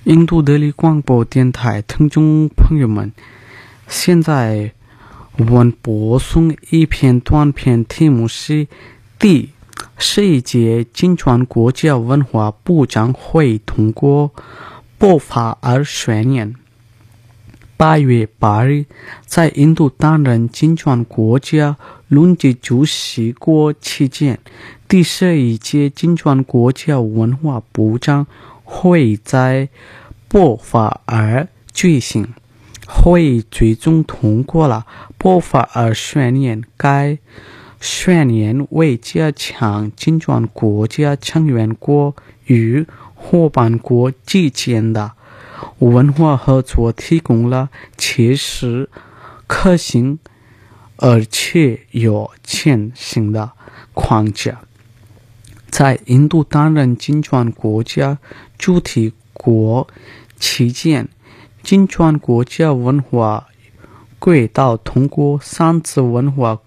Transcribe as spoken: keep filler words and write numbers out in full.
印度德里广播电台听众朋友们，现在我们播送一篇短片，题目是第十一届金砖国家文化部长会通过播法而宣言。八月八日，在印度担任金砖国家轮值主席国期间，第十一届金砖国家文化部长会议在播法而举行。会议最终通过了播法而宣言。该宣言为加强金砖国家成员国与伙伴国之间的文化合作提供了切实可行而且有前行的框架。在印度担任金砖国家主题国期间，金砖国家文化轨道通过三次文化